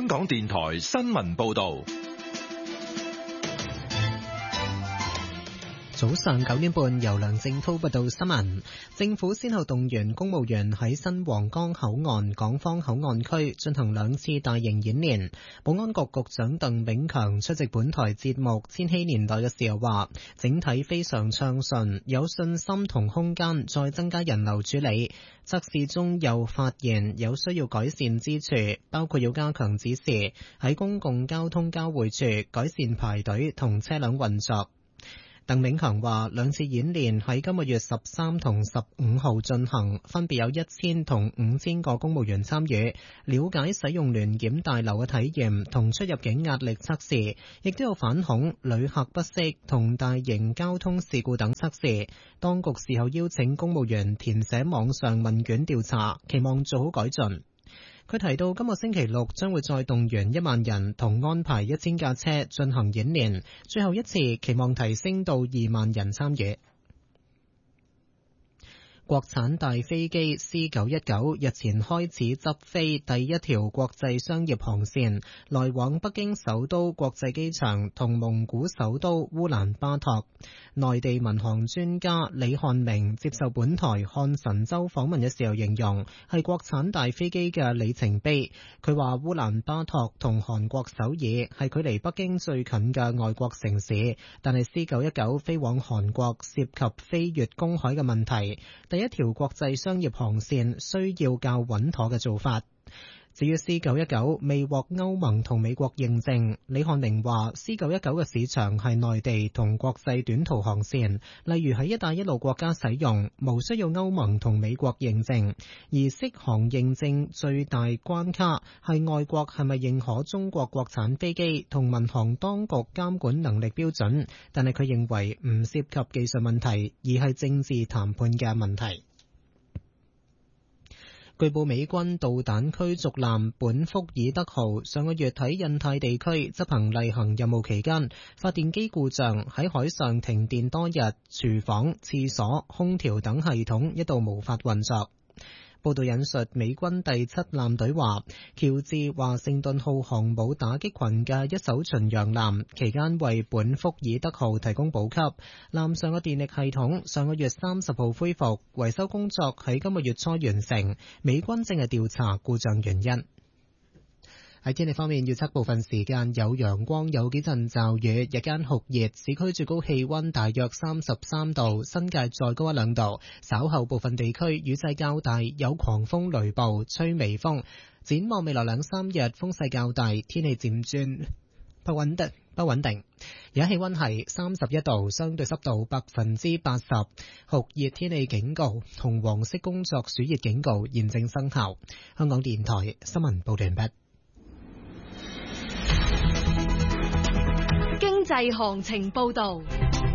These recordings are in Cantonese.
香港電台新聞報道。 早上9點半，由梁正滔報道新聞。政府先後動員公務員喺新皇崗口岸、港方口岸區進行2次大型演練。保安局局長鄧炳強出席本台節目《千禧年代》嘅時候話，整體非常暢順，有信心同空間再增加人流處理。測試中又發現有需要改善之處，包括要加強指示，喺公共交通交匯處改善排隊同車輛運作。鄧炳強話，2次演練喺今個月13同15號進行，分別有1000同5000個公務員參與，了解使用聯檢大樓嘅體驗同出入境壓力測試，亦都有反恐、旅客不適同大型交通事故等測試。當局事後邀請公務員填寫網上問卷調查，期望做好改進。佢提到今個星期六將會再動員1萬人同安排1000架車進行演練，最後一次期望提升到2萬人參與。國產大飛機 C919 日前開始執飛第一條國際商業航線，來往北京首都國際機場同蒙古首都烏蘭巴托。內地民航專家李漢明接受本台漢神州訪問嘅時候形容，係國產大飛機嘅里程碑。佢話烏蘭巴托同韓國首爾係距離北京最近嘅外國城市，但係 C919 飛往韓國涉及飛越公海嘅問題，第一條國際商業航線需要較穩妥嘅做法。至於 C919 未獲歐盟同美國認證，李漢明話 C919 嘅市場係內地同國際短途航線，例如喺一帶一路國家使用，無需要歐盟同美國認證。而適航認證最大關卡係外國係咪認可中國國產飛機同民航當局監管能力標準，但係佢認為唔涉及技術問題，而係政治談判嘅問題。據報美軍導彈驅逐艦本福爾德號上個月喺印太地區執行例行任務期間，發電機故障，喺海上停電多日，廚房、廁所、空調等系統一度無法運作。報道引述美軍第7艦隊話，喬治華盛頓號航母打擊群嘅一艘巡洋艦期間為本福爾德號提供補給，艦上嘅電力系統上個月30號恢復，維修工作喺今個月初完成，美軍正係調查故障原因。喺天氣方面，預測部分時間有陽光，有幾陣驟雨，日間酷熱，市區最高氣溫大約33度，新界再高1-2度。稍後部分地區雨勢較大，有狂風雷暴，吹微風。展望未來2-3日風勢較大，天氣漸轉不穩定。而家氣溫係31度，相對濕度80%，酷熱天氣警告同黃色工作暑熱警告現正生效。香港電台新聞報道完畢。 經濟行情報道。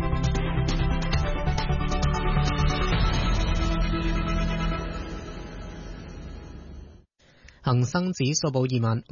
恒生指數報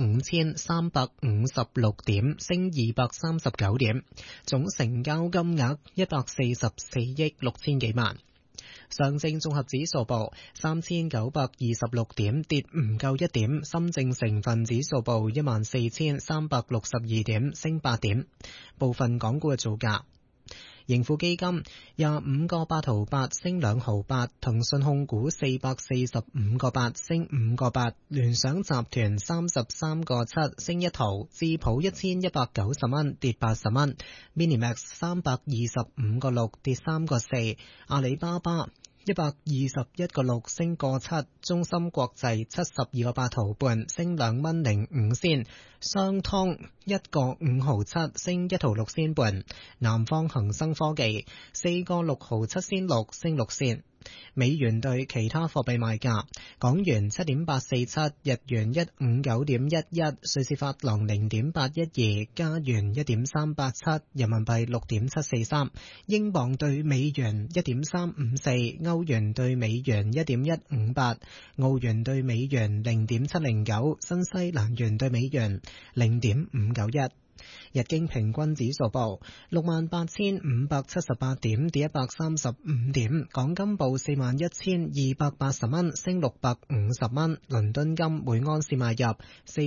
25,356點，升239點，總成交金額144億6千幾萬。上證綜合指數報3926點，跌唔夠1點。深證成分指數報14,362點，升8點。部分港股嘅造價：盈富基金25個8毫8升2毫8，騰訊控股445個8升5個8，聯想集團33個7升1毫，智普1190蚊跌80蚊，Minimax 325個6跌3個4，阿里巴巴121個6升個7，中芯國際72個8毫半升2蚊05仙，商湯1個5毫7升1毫6仙半，南方恒生科技4個6毫7仙6升6仙。美元對其他貨幣賣價：港元7.847，日元159.11，瑞士法郎0.812，加元1.387，人民幣6.743，英鎊對美元1.354，歐元對美元1.158，澳元對美元0.709，新西蘭元對美元0.591。 日經平均指數報68,578點，跌135點。港金報41,280蚊，升650蚊。倫敦金每盎司買入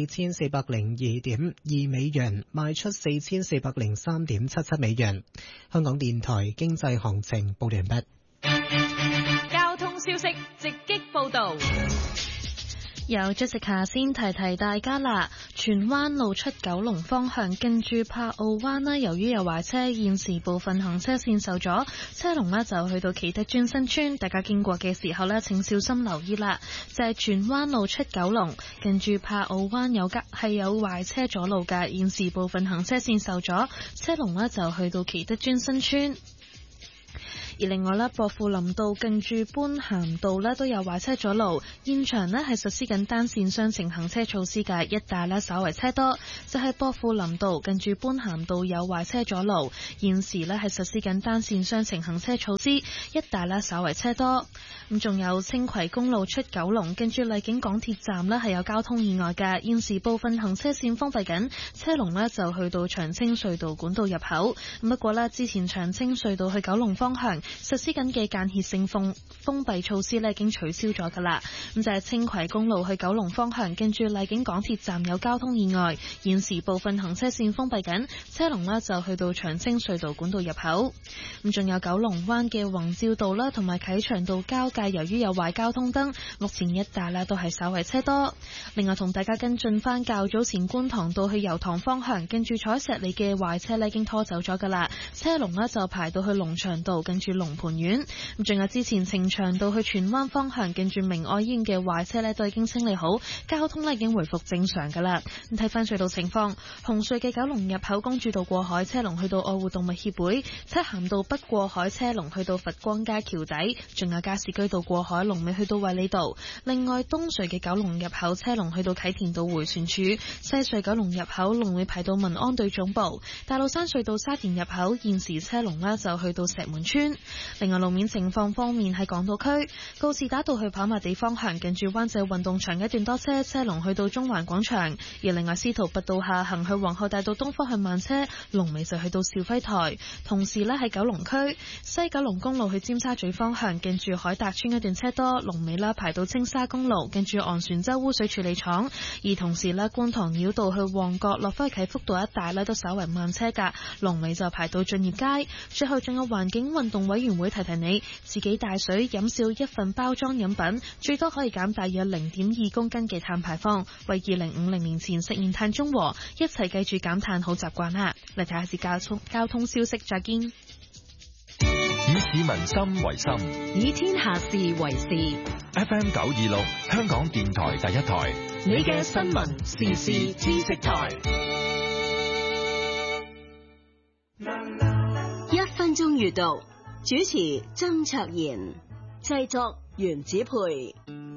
4,402.2美元，賣出4,403.77美元。香港電台經濟行情報完畢。 交通消息直擊報道。 由 Jessica 先提提大家啦，荃灣路出九龍方向近住柏澳灣啦，由於有壞車，現時部分行車線受阻，車龍呢就去到啟德邨新村，大家經過嘅時候呢，請小心留意啦。就係荃灣路出九龍近住柏澳灣有壞車阻路嘅，現時部分行車線受阻，車龍呢就去到啟德邨新村。而另外咧，薄扶林道近住般咸道咧都有壞車阻路，現場咧係實施緊單線雙程行車措施嘅，一帶咧稍為車多。就係薄扶林道近住般咸道有壞車阻路，現時咧係實施緊單線雙程行車措施，一帶咧稍為車多。咁仲有青葵公路出九龍近住荔景港鐵站咧係有交通意外嘅，現時部分行車線封閉緊，車龍咧就去到長青隧道管道入口。不過咧，之前長青隧道去九龍方向實施緊嘅間歇性封閉措施咧已經取消咗噶啦。咁就係青葵公路去九龍方向近住荔景港鐵站有交通意外，現時部分行車線封閉緊，車龍咧就去到長青隧道管道入口。咁仲有九龍灣嘅宏照道啦，同埋啟祥道交界，由於有壞交通燈，目前一帶咧都係稍為車多。另外同大家跟進翻較早前觀塘道去油塘方向近住彩石里嘅壞車咧已經拖走咗噶啦，車龍咧就排到去龍翔道近住龍蟠苑。咁仲有之前呈祥道去荃灣方向近住明愛醫院嘅壞車咧都已經清理好，交通咧已經回復正常噶啦。咁睇翻隧道情況，紅隧嘅九龍入口公主道過海車龍去到愛護動物協會，漆咸道北過海車龍去到佛光街橋底，仲有加士居道過海龍尾去到衛理道。另外東隧嘅九龍入口車龍去到啟田道迴旋處，西隧九龍入口龍尾排到民安隊總部，大老山隧道沙田入口現時車龍呢就去到石門村。另外路面情況方面，喺港島區告士打道去跑馬地方向近住灣仔運動場一段多車，車龍去到中環廣場。而另外司徒拔道下行去皇后大道東方向慢車，龍尾就去到兆輝台。同時呢，喺九龍區西九龍公路去尖沙咀方向近住海達村一段車多，龍尾啦排到青沙公路近住昂船洲污水處理廠。而同時呢，觀塘繞道去旺角落返去啟福道一帶呢都稍為慢車㗎，龍尾就排到駿業街。最後仲有環境運動委員會提提你，自己帶水飲少一份包裝飲品，最多可以減大約0.2公斤嘅碳排放，為2050年前實現碳中和，一齊記住減碳好習慣啦！嚟睇下次交通消息，再見。 以市民心為心， 以天下事為事。 FM 926香港電台第一台， 你嘅新聞時事知識台。1分鐘閱讀，主持曾卓賢，製作袁子培。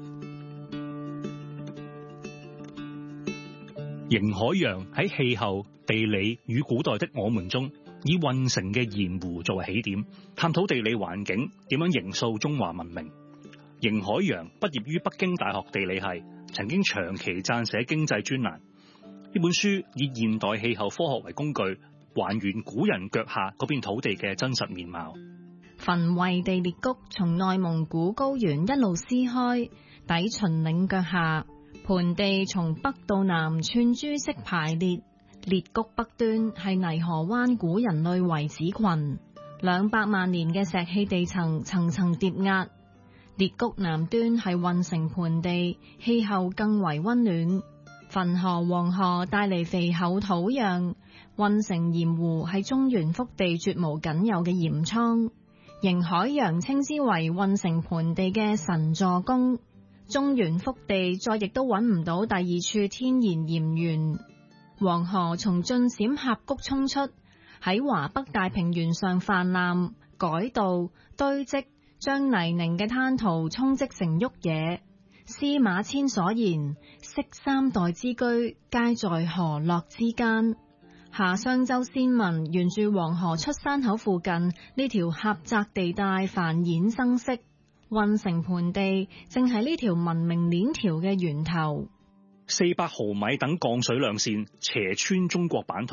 邢海洋喺氣候、地理與古代的我們中，以運城嘅鹽湖作為起點，探討地理環境點樣形塑中華文明。邢海洋畢業於北京大學地理系，曾經長期撰寫經濟專欄。呢本書以現代氣候科學為工具，還原古人腳下嗰片土地嘅真實面貌。 汾渭地裂谷從內蒙古高原一路撕開，抵秦嶺腳下，盆地從北到南串珠式排列。裂谷北端係泥河灣古人類遺址群，200萬年嘅石器地層層層疊壓。裂谷南端係運城盆地，氣候更為溫暖。汾河、黃河帶嚟肥厚土壤，運城鹽湖係中原腹地絕無僅有嘅鹽倉。邢海洋稱之為運城盆地嘅神助攻，中原腹地再亦都揾唔到第二處天然鹽源。黃河從晉陝峽谷衝出，喺華北大平原上泛濫、改道、堆積，將泥濘嘅灘塗沖積成沃野。司馬遷所言，昔三代之居，皆在河洛之間。夏商周先民沿住黃河出山口附近呢條狹窄地帶繁衍生息，運城盆地正係呢條文明鏈條嘅源頭。 400毫米等降水量線斜穿中國版圖，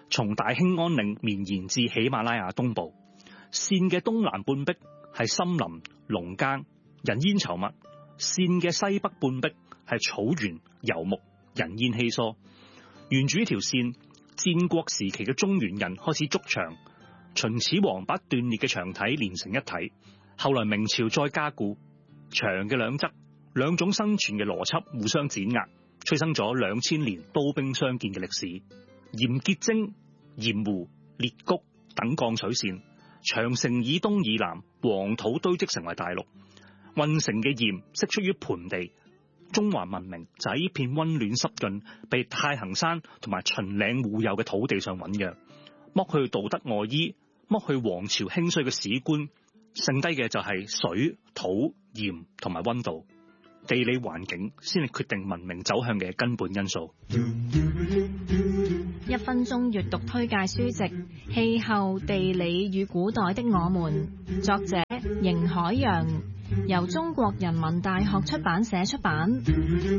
從大興安嶺綿延至喜馬拉雅東部。線嘅東南半壁係森林、農耕、人煙稠密；線嘅西北半壁係草原、游牧、人煙稀疏。沿住呢條線，戰國時期嘅中原人開始築牆，秦始皇把斷裂嘅牆體連成一體，後來明朝再加固，牆嘅兩側兩種生存嘅邏輯互相碾壓，催生咗2000年刀兵相見嘅歷史。鹽結晶、鹽湖、裂谷等降水線，長城以東以南黃土堆積成為大陸，運城嘅鹽釋出於盆地。中華文明就喺呢片溫暖濕潤、被太行山同埋秦嶺護佑嘅土地上醞釀。剝去道德外衣，剝去皇朝興衰嘅史觀，剩低嘅就係水、土、鹽同埋溫度。地理環境先係決定文明走向嘅根本因素。 1分鐘閱讀推介書籍《氣候、地理與古代的我們》，作者邢海洋，由中國人民大學出版社出版。